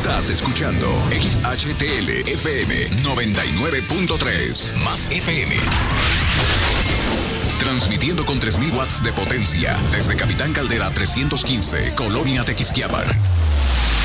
Estás escuchando XHTL FM 99.3 más FM. Transmitiendo con 3.000 watts de potencia desde Capitán Caldera 315, Colonia Tequisquiapan.